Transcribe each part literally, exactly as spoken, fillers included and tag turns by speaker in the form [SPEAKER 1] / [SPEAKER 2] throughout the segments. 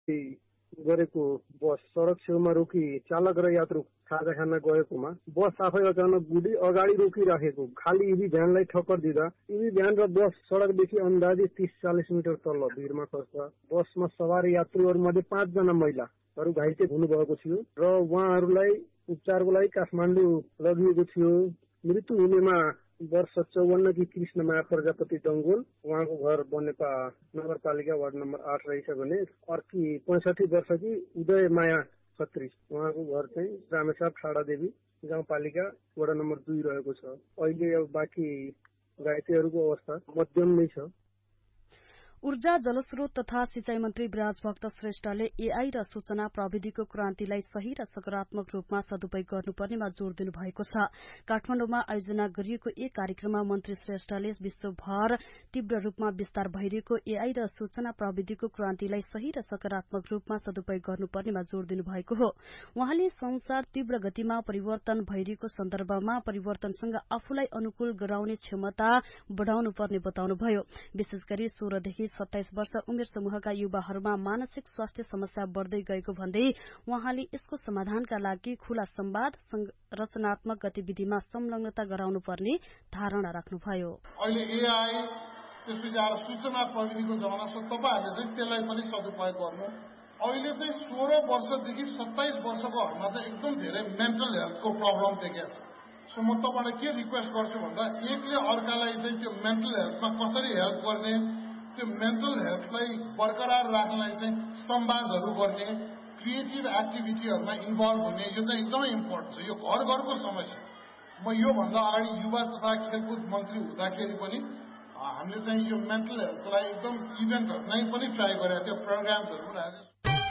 [SPEAKER 1] गरेको बस सडक छेउमा रोकी चालक र यात्रु खाजा खान गएकोमा बस आफै अचानक गुडी अगाडि रोकिराखेको खाली इभी भ्यानलाई ठक्कर दिँदा इभी भ्यान र बस सडकदेखि अन्दाजी तीस चालिस मिटर तल भिरमा खस्दा बसमा सवार यात्रुहरू मध्ये पाँचजना महिलाहरू घाइते हुनुभएको थियो र उहाँहरूलाई उपचारको लागि काठमाडौँ लगिएको थियो। मृत्यु हुनेमा वर्ष चौवन्न की कृष्णमाया प्रजापति डङ्गोल, उहाँको घर बनेपा नगरपालिका वार्ड नम्बर आठ रहेछ भने अर्की पैंसठी वर्षकी उदय माया खत्री, उहाँको घर चाहिँ रामेछाप ठाडा देवी गाउँपालिका वडा नम्बर दुई रहेको छ। अहिले अब बाँकी घाइतेहरूको अवस्था मध्यम नै छ।
[SPEAKER 2] ऊर्जा जलस्रोत तथा सिंचाई मन्त्री विराजभक्त श्रेष्ठले एआई र सूचना प्रविधिको क्रान्तिलाई सही र सकारात्मक रूपमा सदुपयोग गर्नुपर्नेमा जोड़ दिनु भएको छ। काठमाडौँमा आयोजना गरिएको एक कार्यक्रममा मन्त्री श्रेष्ठले विश्वभर तीव्र रूपमा विस्तार भइरहेको एआई र सूचना प्रविधिको क्रान्तिलाई सही र सकारात्मक रूपमा सदुपयोग गर्नुपर्नेमा जोड़ दिनु भएको हो। उहाँले संसार तीव्र गतिमा परिवर्तन भइरहेको सन्दर्भमा परिवर्तनसँग आफूलाई अनुकूल गराउने क्षमता बढ़ाउनु पर्ने बताउनुभयो। विशेष गरी सोह्रदेखि सत्ताइस वर्ष उमेर समूहका युवाहरूमा मानसिक स्वास्थ्य समस्या बढ़दै गएको भन्दै उहाँले यसको समाधानका लागि खुला संवाद रचनात्मक गतिविधिमा संलग्नता गराउनु पर्ने धारणा राख्नुभयो।
[SPEAKER 3] अहिले एआई त्यसपछि आएर सूचना प्रविधिको जमाना छ, तपाईहरुले चाहिँ त्यसलाई पनि सदुपयोग गर्नु। अहिले चाहिँ सोह्र वर्षदेखि सत्ताइस वर्षकोहरुमा चाहिँ एकदम धेरै मेन्टल हेल्थको प्रब्लम देखिएको छ। सो म तपाईलाई के रिक्वेस्ट गर्छु भन्दा एकले अर्कालाई चाहिँ त्यो मेन्टल हेल्थमा कसरी हेल्प गर्ने, त्यो मेन्टल हेल्थलाई बरकरार राख्नलाई चाहिँ संवादहरू गर्ने, क्रिएटिभ एक्टिभिटीहरूमा इन्भल्भ हुने, यो चाहिँ एकदमै इम्पोर्टेन्ट छ। यो घर घरको समस्या। म यो भन्दा अगाडि युवा तथा खेलकुद मन्त्री हुँदाखेरि पनि हामीले चाहिँ यो मेन्टल हेल्थलाई एकदम इभेन्टहरू नै पनि ट्राई गरेका थियो, प्रोग्राम्सहरू पनि राखेको।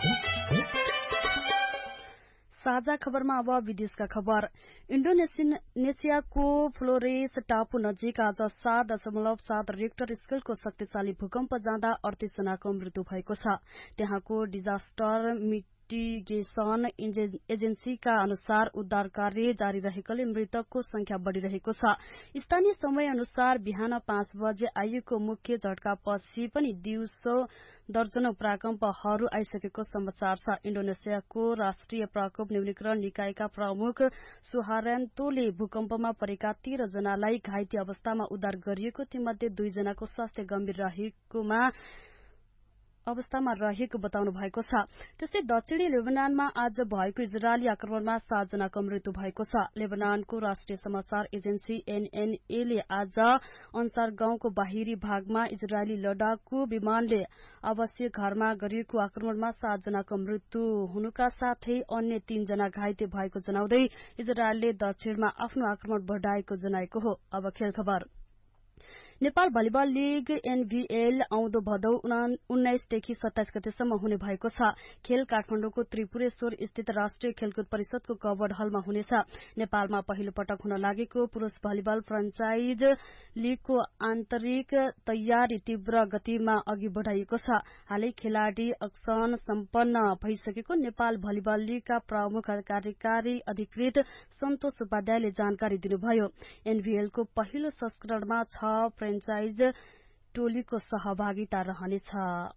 [SPEAKER 2] साझा खबरमा अब विदेशका खबर। इन्डोनेसियाको फ्लोरेस टापु नजिक आज सात दशमलव सात रेक्टर स्केलको शक्तिशाली भूकम्प जाँदा अडतीस जनाको मृत्यु भएको छ। त्यहाँको डिजास्टर मिटिगेसन एजेन्सीका अनुसार उद्धार कार्य जारी रहेकोले मृतकको संख्या बढ़िरहेको छ। स्थानीय समय अनुसार बिहान पाँच बजे आइएको मुख्य झट्कापछि पनि दिउँसो दर्जनौं प्राकम्पहरू आइसकेको समाचार छ। इन्डोनेसियाको राष्ट्रिय प्रकोप न्यूनीकरण निकायका प्रमुख सुहार्यान्तोले भूकम्पमा परेका तेह्र जनालाई घाइते अवस्थामा उद्धार गरिएको, तीमध्ये दुई जनाको स्वास्थ्य गम्भीर रहेकोमा अवस्थामा रहेको बताउनु भएको छ। त्यस्तै दक्षिणी लेबनानमा आज भएको इजरायली आक्रमणमा सात जनाको मृत्यु भएको छ। लेबनानको राष्ट्रिय समाचार एजेन्सी एनएनए आज अन्सार गाउँको बाहिरी भागमा इजरायली लडाकु विमानले आवासीय घरमा गरिएको आक्रमणमा सात जनाको मृत्यु हुनुका साथै अन्य तीन जना घाइते भएको जनाउँदै इजरायलले दक्षिणमा आफ्नो आक्रमण बढ़ाएको जनाएको हो। अब खेल खबर। नेपाल भलिबल लीग एनभीएल आउँदो भदौ उन्नाइसदेखि सत्ताइस गतेसम्म हुने भएको छ। खेल काठमाडौँको त्रिपुरेश्वर स्थित राष्ट्रिय खेलकुद परिषदको कवर्ड हलमा हुनेछ। नेपालमा पहिलो पटक हुन लागेको पुरूष भलिबल फ्रेन्चाइज लीगको आन्तरिक तयारी तीव्र गतिमा अघि बढ़ाइएको छ। हालै खेलाड़ी अक्सन सम्पन्न भइसकेको नेपाल भलिबल लीगका प्रमुख कार्यकारी अधिकृत सन्तोष उपाध्यायले जानकारी दिनुभयो। एनभीएलको पहिलो संस्करणमा छ फ्रेन्चाइज टोलीको सहभागिता रहनेछ।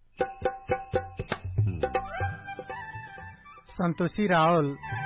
[SPEAKER 4] सन्तोषी रावल।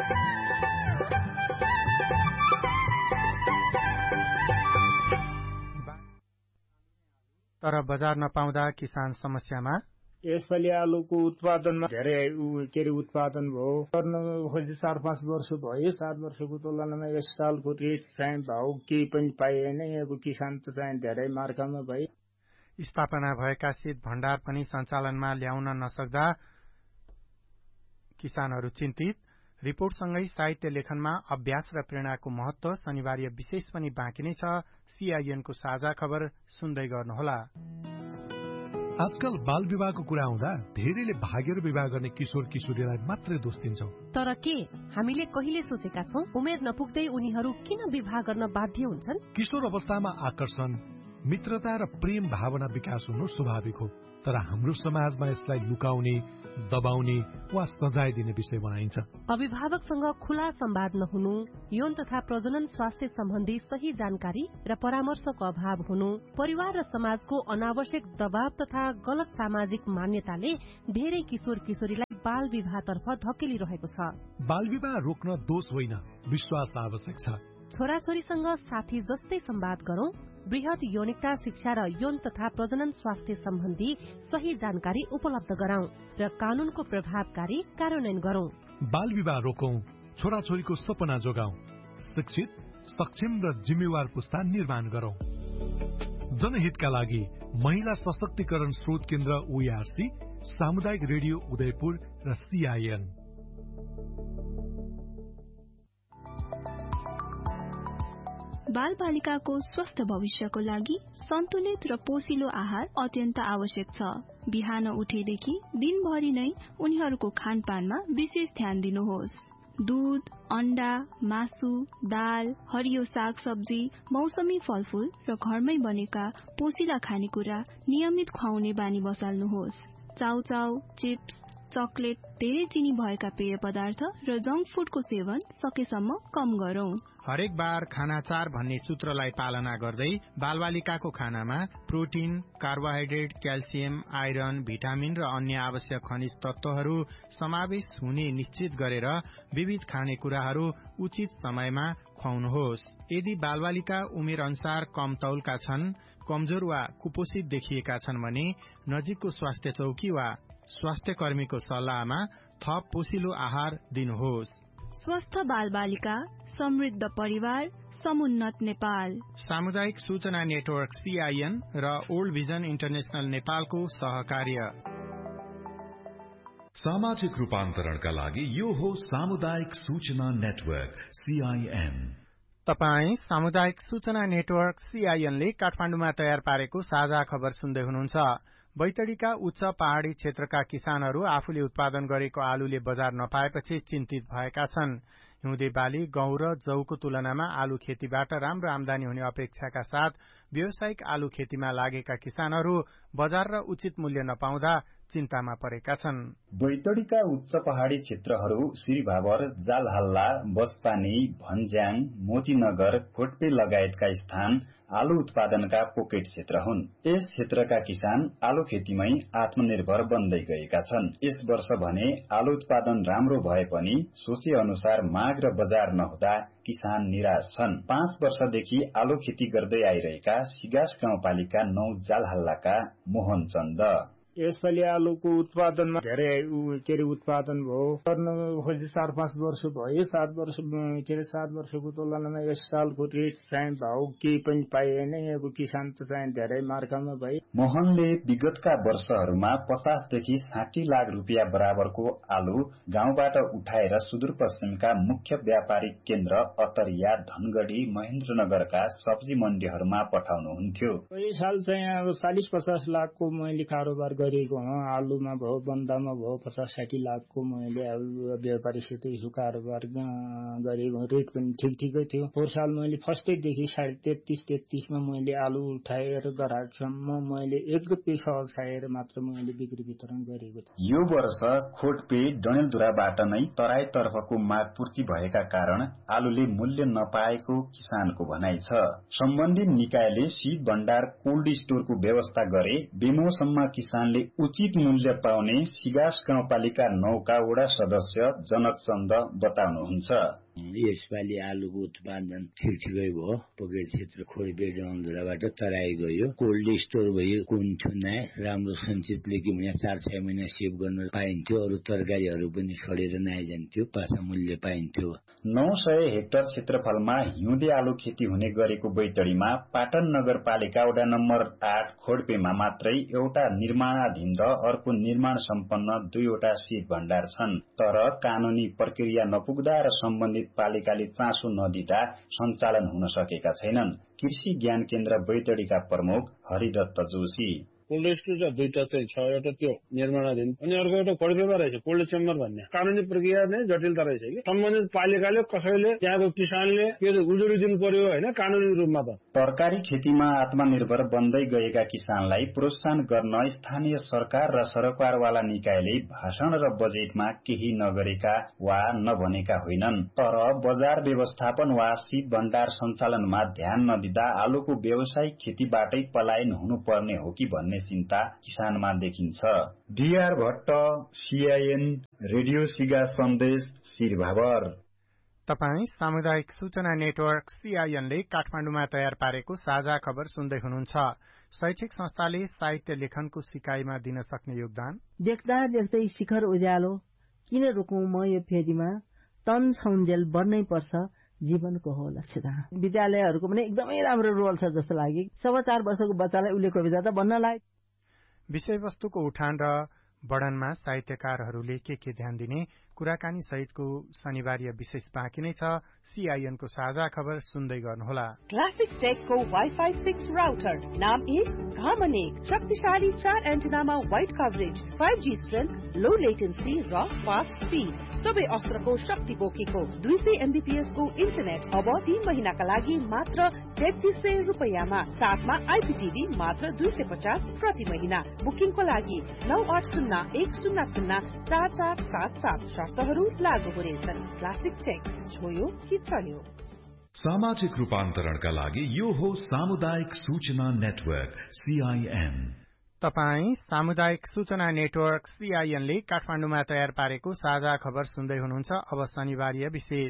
[SPEAKER 4] तर बजार नपाउँदा किसान समस्यामा।
[SPEAKER 5] यसपालि आलुको उत्पादनमा धेरै के अरे उत्पादन भयो, गर्न खोजी चार पाँच वर्ष भयो। सात वर्षको तुलनामा यस सालको रेट चाहिँ भाउ केही पनि पाइएन। अब किसान त चाहिँ धेरै मार्कामा भए।
[SPEAKER 4] स्थापना भएका शीत भण्डार पनि सञ्चालनमा ल्याउन नसक्दा किसानहरू चिन्तित। रिपोर्टसँगै साहित्य लेखनमा अभ्यास र प्रेरणाको महत्व शनिबारीय विशेष पनि बाँकी नै छ। सीआईएनको साझा खबर सुन्दै गर्नुहोला।
[SPEAKER 6] आजकल बाल विवाहको कुरा आउँदा धेरैले भागेर विवाह गर्ने किशोर किशोरीलाई मात्रै दोष दिन्छौं।
[SPEAKER 7] तर के हामीले कहिले सोचेका छौं उमेर नपुग्दै उनीहरू किन विवाह गर्न बाध्य हुन्छन्?
[SPEAKER 6] किशोर अवस्थामा आकर्षण, मित्रता र प्रेम भावना विकास हुनु स्वाभाविक हो, तर हाम्रो समाजमा यसलाई लुकाउने, दबाउने वा सजाय दिने विषय बनाइन्छ।
[SPEAKER 7] अभिभावकसँग खुला संवाद नहुनु, यौन तथा प्रजनन स्वास्थ्य सम्बन्धी सही जानकारी र परामर्शको अभाव हुनु, परिवार र समाजको अनावश्यक दबाव तथा गलत सामाजिक मान्यताले धेरै किशोर किशोरीलाई बाल विवाहतर्फ धकेलिरहेको छ।
[SPEAKER 6] बाल विवाह रोक्न दोष होइन, विश्वास आवश्यक छ।
[SPEAKER 7] छोराछोरीसँग साथी जस्तै संवाद गरौं, बृहत यौनिकता शिक्षा र यौन तथा प्रजनन स्वास्थ्य सम्बन्धी सही जानकारी उपलब्ध गराउँ र कानूनको प्रभावकारी कार्यान्वयन गरौं।
[SPEAKER 6] बाल विवाह रोकौं, छोराछोरीको सपना जोगाउँ, शिक्षित, सक्षम र जिम्मेवार पुस्ता निर्माण गरौं। जनहितका लागि महिला सशक्तिकरण स्रोत केन्द्र ओईआरसी, सामुदायिक रेडियो उदयपुर र सीआईएन।
[SPEAKER 8] बाल बालिकाको स्वस्थ भविष्यको लागि सन्तुलित र पोषिलो आहार अत्यन्त आवश्यक छ। बिहान उठेदेखि दिनभरि नै उनीहरूको खानपानमा विशेष ध्यान दिनुहोस्। दूध, अण्डा, मासु, दाल, हरियो साग सब्जी, मौसमी फलफूल र घरमै बनेका पोषिला खानेकुरा नियमित खुवाउने बानी बसाल्नुहोस्। चाउचाउ, चिप्स, चकलेट, धेरै चिनी भएका पेय पदार्थ र जंक फूडको सेवन सकेसम्म कम गरौं।
[SPEAKER 4] हरेक बार खाना चार भन्ने सूत्रलाई पालना गर्दै बालबालिकाको खानामा protein, carbohydrate, calcium, iron, vitamin र अन्य आवश्यक खनिज तत्वहरू समावेश हुने निश्चित गरेर विविध खानेकुराहरू उचित समयमा खुवाउनुहोस्। यदि बालबालिका उमेर अनुसार कम तौलका छन्, कमजोर वा कुपोषित देखिएका छन् भने नजिकको स्वास्थ्य चौकी वा स्वास्थ्य कर्मीको सल्लाहमा थप पोषिलो आहार दिनुहोस्।
[SPEAKER 8] स्वस्थ बाल बालिका, समृद्ध परिवार, समुन्नत नेपाल।
[SPEAKER 4] सामुदायिक सूचना नेटवर्क सीआईएन र ओल्ड भिजन इन्टरनेशनल नेपालको सहकार्य।
[SPEAKER 9] सामाजिक रूपान्तरणका लागि यो हो सामुदायिक सूचना नेटवर्क सीआईएन।
[SPEAKER 4] तपाई सामुदायिक सूचना नेटवर्क सीआईएनले काठमाडौँमा तयार पारेको साझा खबर सुन्दै हुनुहुन्छ। बैतडीका उच्च पहाड़ी क्षेत्रका किसानहरू आफूले उत्पादन गरेको आलुले बजार नपाएपछि चिन्तित भएका छन्। हिउँदे बाली, गहुँ र जौको तुलनामा आलु खेतीबाट राम्रो आमदानी हुने अपेक्षाका साथ व्यावसायिक आलु खेतीमा लागेका किसानहरू बजार र उचित मूल्य नपाउँदा चिन्तामा परेका छन्।
[SPEAKER 10] बैतडीका उच्च पहाड़ी क्षेत्रहरू श्रीभावर, जालहल्ला, बसपानी, भन्ज्याङ, मोतीनगर, कोटपे लगायतका स्थान आलु उत्पादनका पोकेट क्षेत्र हुन्। यस क्षेत्रका किसान आलु खेतीमै आत्मनिर्भर बन्दै गएका छन्। यस वर्ष भने आलु उत्पादन राम्रो भए पनि सोचे अनुसार माग र बजार नहुँदा किसान निराश छन्। पाँच वर्षदेखि आलु खेती गर्दै आइरहेका सिगास गाउँपालिका नौ जालहल्लाका मोहन चन्द
[SPEAKER 5] यसपालि आलुको उत्पादनमा धेरै के अरे उत्पादन भयो। गर्न खोजी चार पाँच वर्ष भयो। सात वर्ष के अरे सात वर्षको तुलनामा यस सालको रेट चाहिँ भाउ केही पनि पाइएन। यहाँको किसान त चाहिँ धेरै मार्कामा भए।
[SPEAKER 10] मोहनले विगतका वर्षहरूमा पचासदेखि साठी लाख रुपियाँ बराबरको आलु गाउँबाट उठाएर सुदूरपश्चिमका मुख्य व्यापारिक केन्द्र अतरिया, धनगढ़ी, महेन्द्रनगरका सब्जी मण्डीहरूमा पठाउनुहुन्थ्यो।
[SPEAKER 5] यही साल चाहिँ अब चालिस पचास लाखको मैले कारोबार गरेको हो। आलुमा भयो, बन्दामा भयो, पचास साठी लाखको मैले व्यापारीसित यसो कारोबार गरेको। रेट पनि ठिक ठिकै थियो। पोहोर साल मैले फर्स्टैदेखि साढे तेत्तीस तेत्तीसमा मैले आलु उठाएर ग्राहकसम्म मैले एक रुपियाँ सहज खाएर मात्र मैले बिक्री वितरण गरेको थिएँ।
[SPEAKER 10] यो वर्ष खोटपे डडेलधुराबाट नै तराईतर्फको माग पूर्ति भएका कारण आलुले मूल्य नपाएको किसानको भनाइ छ। सम्बन्धित निकायले शीत भण्डार कोल्ड स्टोरको व्यवस्था गरे बेमौसममा किसानले उचित मूल्य पाउने सिगास गाउँपालिका नौका वडा सदस्य जनक चन्द बताउनुहुन्छ।
[SPEAKER 11] यसपालि आलुको उत्पादन ठिक ठिकै भयो। पोकेट क्षेत्र खोडबे डडेलधुराबाट तराई गयो। कोल्ड स्टोर भयो, कुन्थुना राम्रो सञ्चितले कि भने चार छ महिना सेभ गर्न पाइन्थ्यो। अरू तरकारीहरू पनि छोडेर नआइजान्थ्यो, पासा मूल्य पाइन्थ्यो।
[SPEAKER 10] नौ सय हेक्टर क्षेत्रफलमा हिउँदे आलु खेती हुने गरेको बैतडीमा पाटन नगरपालिका वडा नम्बर आठ खोडपेमा मात्रै एउटा निर्माणाधीन र अर्को निर्माण सम्पन्न दुईवटा शीत भण्डार छन्। तर कानूनी प्रक्रिया नपुग्दा र सम्बन्धित पालिकाले चासो नदिँदा सञ्चालन हुन सकेका छैनन्। कृषि ज्ञान केन्द्र बैतडीका प्रमुख हरिदत्त जोशी
[SPEAKER 12] कोल्ड स्टोर चाहिँ दुईटा चाहिँ छ। एउटा त्यो निर्माणाधीन अनि अर्को एउटा खोडपेमा रहेछ कोल्ड चेम्बर भन्ने। कानूनी प्रक्रिया नै जटिलता रहेछ कि सम्बन्धित पालिकाले कसैले त्यहाँको किसानले के उजुरी दिनु पर्यो होइन कानूनी रूपमा। त
[SPEAKER 10] तरकारी खेतीमा आत्मनिर्भर बन्दै गएका किसानलाई प्रोत्साहन गर्न स्थानीय सरकार र सरकारवाला निकायले भाषण र बजेटमा केही नगरेका वा नभनेका होइनन्। तर बजार व्यवस्थापन वा शीत भण्डार सञ्चालनमा ध्यान नदिँदा आलुको व्यावसायिक खेतीबाटै पलायन हुनुपर्ने हो कि भन्ने भन्ने चिन्ता किसानमा देखिन्छ। डीआर भट्ट, सीआईएन रेडियो सिगा सन्देश सिरभावर।
[SPEAKER 4] तपाई सामुदायिक सूचना नेटवर्क सीआईएनले काठमाडौँमा तयार पारेको साझा खबर सुन्दै हुनुहुन्छ। शैक्षिक संस्थाले साहित्य लेखनको सिकाइमा दिन सक्ने योगदान।
[SPEAKER 13] देख्दा देख्दै शिखर उज्यालो किन रोकौं म यो फेरीमा, तन छौन्जेल बन्नै पर्छ जीवनको हो लक्ष्यता। विद्यालयहरूको पनि एकदमै राम्रो रोल छ जस्तो लाग्यो। सवा चार वर्षको बच्चालाई उसले कविता त भन्न लायक।
[SPEAKER 4] विषयवस्तुको उठान र वर्णनमा साहित्यकारहरूले के के ध्यान दिने कुराकानी सहितको शनिबारीय विशेष बाँकी नै छ। सीआईएनको साझा खबर सुन्दै गर्नुहोला।
[SPEAKER 14] क्लासिक टेकको वाइफाई सिक्स राउटर नाम एक घामन एक, शक्तिशाली चार एन्टेनामा wide coverage, five G strength, लो लेटेन्सी र फास्ट स्पिड, सबै अस्त्रको शक्ति बोकेको दुई सय एमबीपीएस को इन्टरनेट अब तीन महिनाका लागि मात्र तेत्तीस सय रुपियाँमा, साथमा आइपीटीभी मात्र दुई सय पचास प्रति महिना। बुकिङको लागि नौ आठ शून्य एक शून्य शून्य चार चार सात सात शर्तहरू लागू हुनेछन्। क्लासिक टेक, छोयो कि चल्यो।
[SPEAKER 9] सामाजिक रूपान्तरणका लागि यो हो सामुदायिक सूचना नेटवर्क सीआईएन।
[SPEAKER 4] तपाई सामुदायिक सूचना नेटवर्क सीआईएनले काठमाडौँमा तयार पारेको साझा खबर सुन्दै हुनुहुन्छ। अब शनिबारीय विशेष।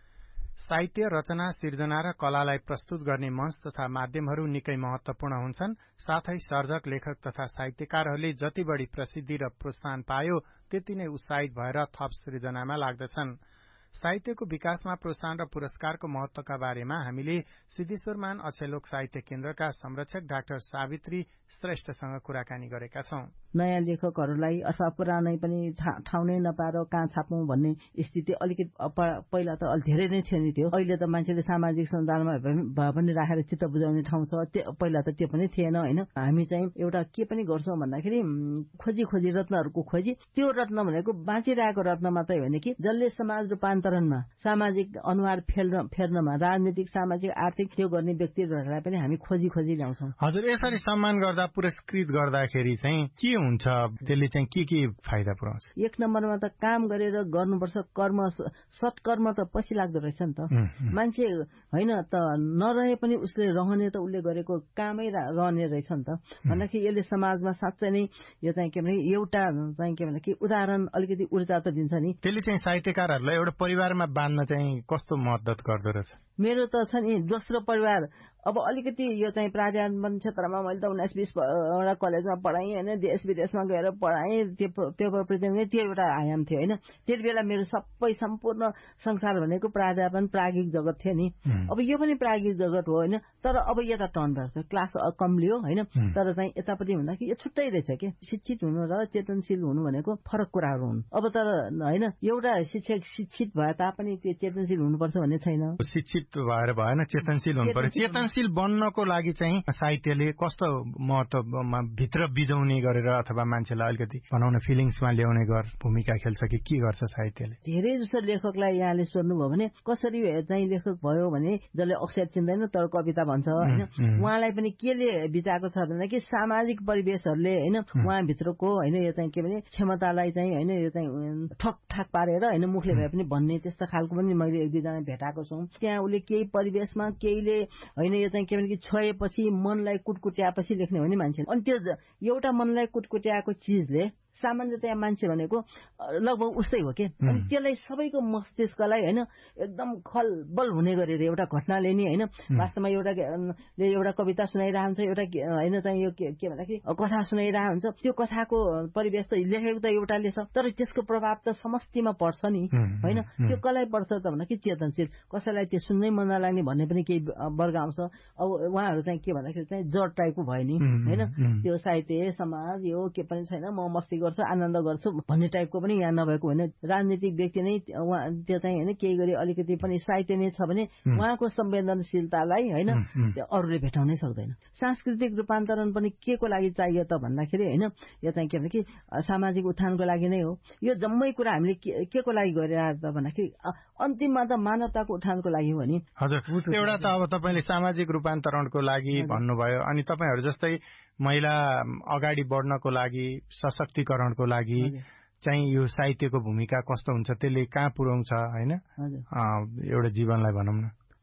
[SPEAKER 4] साहित्य रचना, सिर्जना र कलालाई प्रस्तुत गर्ने मञ्च तथा माध्यमहरू निकै महत्वपूर्ण हुन्छन्। साथै सर्जक, लेखक तथा साहित्यकारहरूले जति बढी प्रसिद्धि र प्रोत्साहन पायो त्यति नै उत्साहित भएर थप सृजनामा लाग्दछन्। साहित्यको विकासमा प्रोत्साहन र पुरस्कारको महत्वका बारेमा हामीले सिद्धेश्वरमान अक्षयलोक साहित्य केन्द्रका संरक्षक डाक्टर सावित्री श्रेष्ठसँग कुराकानी गरेका छौं।
[SPEAKER 13] नयाँ लेखकहरूलाई अथवा पुरानै पनि ठाउँ नै नपाएर कहाँ छापौं भन्ने स्थिति अलिकति पहिला त अलि धेरै नै थियो नि थियो। अहिले त मान्छेले सामाजिक सञ्जालमा भए पनि राखेर चित्त बुझाउने ठाउँ छ। पहिला त त्यो पनि थिएन होइन। हामी चाहिँ एउटा के पनि गर्छौं भन्दाखेरि खोजी खोजी रत्नहरूको खोजी, त्यो रत्न भनेको बाँचिरहेको रत्न मात्रै होइन कि जसले समाज रूपान्तरणमा, सामाजिक अनुहार फेर्न फेर्नमा, राजनीतिक, सामाजिक, आर्थिक त्यो गर्ने व्यक्तिहरूलाई पनि हामी खोजी खोजी ल्याउँछौँ।
[SPEAKER 4] हजुर, यसरी सम्मान गर्दा, पुरस्कृत गर्दाखेरि चाहिँ के हुन्छ? त्यसले चाहिँ के के फाइदा पुर्याउँछ?
[SPEAKER 13] एक नम्बरमा त काम गरेर गर्नुपर्छ। कर्म, सत्कर्म त पछि लाग्दो रहेछ नि त। मान्छे होइन त नरहे पनि उसले रहने त उसले गरेको कामै रहने रहेछ नि त। भन्दाखेरि यसले समाजमा साँच्चै नै यो चाहिँ के भने एउटा चाहिँ के भने कि उदाहरण अलिकति ऊर्जा त दिन्छ नि।
[SPEAKER 4] त्यसले चाहिँ साहित्यकारहरूलाई एउटा परिवारमा बाँध्न चाहिँ कस्तो मद्दत गर्दो रहेछ?
[SPEAKER 13] मेरो त छ नि दोस्रो परिवार। अब अलिकति यो चाहिँ प्राध्यापन क्षेत्रमा मैले त उन्नाइस बिस एउटा कलेजमा पढाएँ होइन, देश विदेशमा गएर पढाएँ। त्यो पेपर प्रेजेन्ट त्यो एउटा आयाम थियो होइन। त्यति बेला मेरो सबै सम्पूर्ण संसार भनेको प्राध्यापन प्राज्ञिक जगत थियो नि। अब यो पनि प्राज्ञिक जगत हो होइन। तर अब यता टर्न भएको छ, क्लास कम लियो होइन। तर चाहिँ यतापट्टि भन्दाखेरि यो छुट्टै रहेछ कि शिक्षित हुनु र चेतनशील हुनु भनेको फरक कुराहरू हुन्। अब तर होइन एउटा शिक्षक शिक्षित भए तापनि त्यो चेतनशील हुनुपर्छ भन्ने छैन।
[SPEAKER 4] शिक्षित भएर भएन, चेतनशील हुनु पर्यो। चेतनशील बन्नको लागि चाहिँ साहित्यले कस्तो महत्वमा भित्र बिजाउने गरेर अथवा मान्छेलाई अलिकति बनाउन फिलिङ्समा ल्याउने गर भूमिका खेल्छ कि के गर्छ साहित्यले?
[SPEAKER 13] धेरै जस्तो लेखकलाई यहाँले सोध्नुभयो भने कसरी चाहिँ लेखक भयो भने जसले अक्षर चिन्दैन तर कविता भन्छ होइन, उहाँलाई पनि केले बिताएको छ भने कि सामाजिक परिवेशहरूले होइन उहाँभित्रको होइन यो चाहिँ के भने क्षमतालाई चाहिँ होइन यो चाहिँ ठक ठाक पारेर होइन मुखले भए पनि भन्ने त्यस्तो खालको पनि मैले एक दुईजना भेटाएको छु। त्यहाँ उसले केही परिवेशमा केहीले होइन यो चाहिँ के भने कि छोएपछि मनलाई कुटकुट्याएपछि लेख्ने हो नि मान्छे। अनि त्यो एउटा मनलाई कुटकुट्याएको चिजले सामान्यतया मान्छे भनेको लगभग उस्तै हो कि। अनि त्यसलाई सबैको मस्तिष्कलाई होइन एकदम खलबल हुने गरेर एउटा घटनाले नि होइन वास्तवमा एउटा एउटा कविता सुनाइरहेको हुन्छ, एउटा होइन चाहिँ यो के भन्दाखेरि कथा सुनाइरहेको हुन्छ। त्यो कथाको परिवेश त लेखेको त एउटाले छ तर त्यसको प्रभाव त समष्टिमा पर्छ नि होइन। त्यो कसलाई पर्छ त भन्दा कि चेतनशील, कसैलाई त्यो सुन्नै मन नलाग्ने भन्ने पनि केही वर्ग आउँछ। अब उहाँहरू चाहिँ के भन्दाखेरि चाहिँ जड टाइपको भयो नि होइन। त्यो साहित्य समाज यो के पनि छैन, म मस्ती गर्छु आनन्द गर्छु भन्ने टाइपको पनि यहाँ नभएको होइन। राजनीतिक व्यक्ति नै उहाँ त्यो चाहिँ होइन केही गरी अलिकति पनि साहित्य नै छ भने उहाँको संवेदनशीलतालाई होइन अरूले भेटाउनै सक्दैन। सांस्कृतिक रूपान्तरण पनि के को लागि चाहियो त भन्दाखेरि होइन यो चाहिँ के भने कि सामाजिक उत्थानको लागि नै हो। यो जम्मै कुरा हामीले के को लागि गरिरहेको त भन्दाखेरि अन्तिममा त मानवताको उत्थानको लागि हो नि।
[SPEAKER 4] हजुर, एउटा त अब तपाईँले सामाजिक रूपान्तरणको लागि भन्नुभयो, अनि तपाईँहरू जस्तै महिला अगाडि बढ्नको लागि, सशक्तिकरणको लागि चाहिँ यो साहित्यको भूमिका कस्तो हुन्छ, त्यसले कहाँ पुर्याउँछ होइन एउटा जीवनलाई भनौँ न?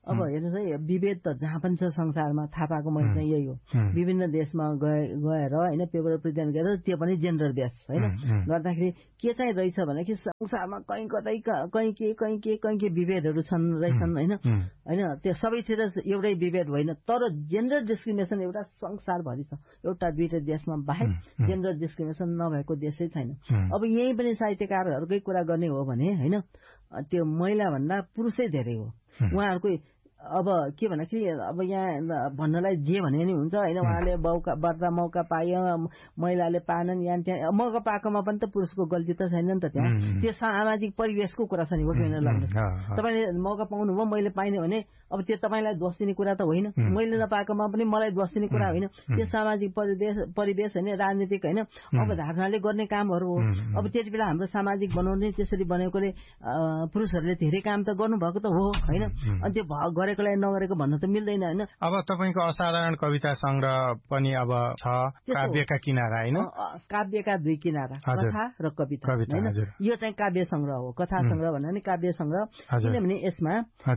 [SPEAKER 13] अब हेर्नुहोस् है, विभेद त जहाँ पनि छ संसारमा, थाहा पाएको मैले चाहिँ यही हो। विभिन्न देशमा गए गएर होइन पेपर प्रेजेन्ट गरेर त्यो पनि जेन्डर बेस होइन गर्दाखेरि के चाहिँ रहेछ भने कि संसारमा कहीँ कतै कहीँ के कहीँ के कहीँ के विभेदहरू छन् रहेछन् होइन होइन त्यो सबैतिर एउटै विभेद होइन, तर जेन्डर डिस्क्रिमिनेसन एउटा संसारभरि छ। एउटा दुईटा देशमा बाहेक जेन्डर डिस्क्रिमिनेसन नभएको देशै छैन। अब यही पनि साहित्यकारहरूकै कुरा गर्ने हो भने होइन त्यो महिला भन्दा पुरुषै धेरै हो। उहाँहरूको अब के भन्दाखेरि अब यहाँ भन्नलाई जे भने नि हुन्छ होइन, उहाँले मौका बढ्दा मौका पायो महिलाले पाएनन्, यहाँ त्यहाँ मौका पाएकोमा पनि त पुरुषको गल्ती त छैन नि त। त्यहाँ त्यो सामाजिक परिवेशको कुरा छ नि, हो कि होइन लाग्नुहोस्। तपाईँले मौका पाउनुभयो मैले पाइनँ भने अब त्यो तपाईँलाई दोष दिने कुरा त होइन, मैले नपाएकोमा पनि मलाई दोष दिने कुरा होइन। त्यो सामाजिक परिवेश परिवेश होइन, राजनीतिक होइन अवधारणाले गर्ने कामहरू हो। अब त्यति बेला हाम्रो सामाजिक बनाउने त्यसरी बनेकोले पुरुषहरूले धेरै काम त गर्नुभएको त हो होइन, अनि त्यो गरेकोलाई नगरेको भन्न त मिल्दैन होइन।
[SPEAKER 4] अब तपाईँको असाधारण कविता संग्रह पनि अब छ, काव्यका किनारा होइन,
[SPEAKER 13] काव्यका दुई किनारा, कथा र कविता होइन। यो चाहिँ काव्य संग्रह हो। कथा संग्रह भन्दा नि काव्य संग्रह, किनभने यसमा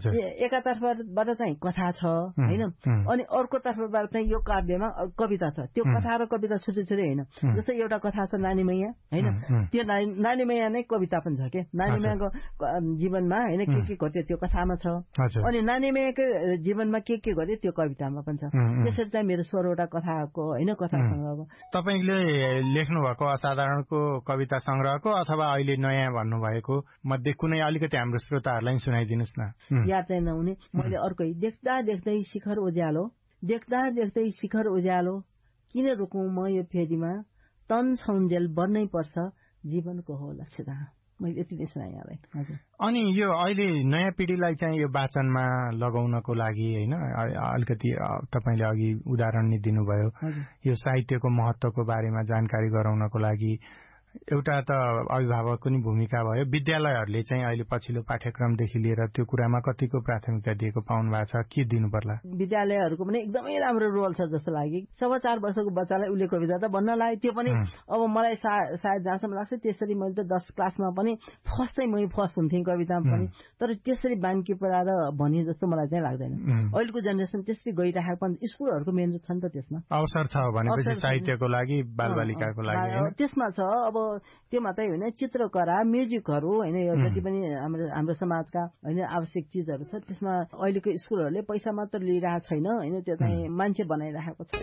[SPEAKER 13] एकातर्फबाट चाहिँ कथा छ होइन, अनि अर्को तर्फबाट चाहिँ यो काव्यमा कविता छ। त्यो कथा र कविता छुट्टै छुट्टै होइन। जस्तै एउटा कथा छ नानी मैया होइन, त्यो नानी मैया नै कविता पनि छ के, नानी मैयाको जीवनमा होइन के के घट्यो त्यो कथामा छ, अनि नानी मैयाको जीवनमा के के घट्यो त्यो कवितामा पनि छ। त्यसरी चाहिँ मेरो सोह्रवटा कथाको होइन कथा संग्रहको।
[SPEAKER 4] तपाईँले लेख्नु भएको असाधारणको कविता संग्रहको अथवा अहिले नयाँ भन्नुभएको मध्ये कुनै अलिकति हाम्रो श्रोताहरूलाई सुनाइदिनुहोस् न।
[SPEAKER 13] याद चाहिँ नहुने मैले अर्कै देख्दा देख्दै शिखर उज्यालो, देख्दा देख्दै शिखर उज्यालो, किन रोकौँ म यो फेरीमा, तन छौन्जेल बढ्नै पर्छ जीवनको हो लक्ष्यता। मैले यति नै सुनाएँ यहाँलाई। हजुर।
[SPEAKER 4] अनि यो अहिले नयाँ पिँढीलाई चाहिँ यो वाचनमा लगाउनको लागि होइन अलिकति तपाईँले अघि उदाहरण नै दिनुभयो, यो साहित्यको महत्त्वको बारेमा जानकारी गराउनको लागि एउटा त अभिभावकको नि भूमिका भयो, विद्यालयहरूले चाहिँ अहिले पछिल्लो पाठ्यक्रमदेखि लिएर त्यो कुरामा कतिको प्राथमिकता दिएको पाउनु भएको छ, के दिनु पर्ला?
[SPEAKER 13] विद्यालयहरूको पनि एकदमै राम्रो रोल छ जस्तो लाग्यो। सवा चार वर्षको बच्चालाई उसले कविता त भन्न लाग्यो, त्यो पनि अब मलाई सायद जहाँसम्म लाग्छ त्यसरी मैले त दस क्लासमा पनि फर्स्टै मै फर्स्ट हुन्थेँ कवितामा पनि, तर त्यसरी बान्की पराएर भने जस्तो मलाई चाहिँ लाग्दैन। अहिलेको जेनेरेसन त्यसरी गइरहेको पनि स्कुलहरूको मेहनत छ नि त, त्यसमा
[SPEAKER 4] अवसर छ भनेपछि साहित्यको लागि बालबालिकाको लागि
[SPEAKER 13] त्यसमा छ। अब त्यो मात्रै होइन, चित्रकला म्युजिकहरू होइन, यो जति पनि हाम्रो हाम्रो समाजका होइन आवश्यक चिजहरू छ त्यसमा अहिलेको स्कुलहरूले पैसा मात्र लिइरहेको छैन होइन, त्यो चाहिँ मान्छे बनाइरहेको छ।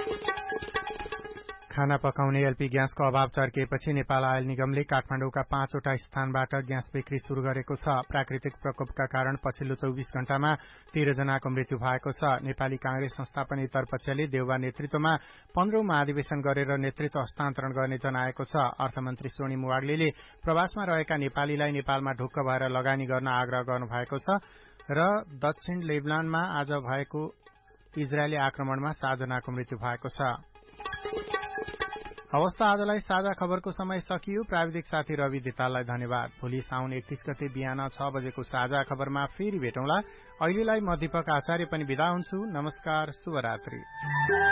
[SPEAKER 4] खाना पकाउने एलपी ग्यासको अभाव चर्किएपछि नेपाल आयल निगमले काठमाडौँका पाँचवटा स्थानबाट ग्यास बिक्री शुरू गरेको छ। प्राकृतिक प्रकोपका कारण पछिल्लो चौबिस घण्टामा तेह्र जनाको मृत्यु भएको छ। नेपाली कांग्रेस संस्थापनेतर पक्षले देउबा नेतृत्वमा पन्ध्रौं महाधिवेशन गरेर नेतृत्व हस्तान्तरण गर्ने जनाएको छ। अर्थमन्त्री स्वर्णिम वाग्लेले प्रवासमा रहेका नेपालीलाई नेपालमा ढुक्क भएर लगानी गर्न आग्रह गर्नुभएको छ र दक्षिण लेबनानमा आज भएको इजरायली आक्रमणमा सात जनाको मृत्यु भएको छ। अवस्था आजलाई साझा खबरको समय सकियो। प्राविधिक साथी रवि धिताललाई धन्यवाद। भोलि साउन एकतीस गते बिहान छ बजेको साझा खबरमा फेरि भेटौँला। अहिलेलाई म दीपक आचार्य पनि बिदा हुन्छु। नमस्कार, शुभरात्रि।